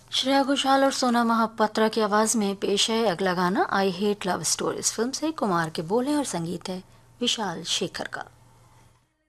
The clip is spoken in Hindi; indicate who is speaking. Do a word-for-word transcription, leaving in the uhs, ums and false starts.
Speaker 1: श्रेया घोषाल और सोना महापात्रा की आवाज़ में पेश है अगला गाना I hate love stories film से। कुमार के बोले और संगीत है विशाल शेखर का।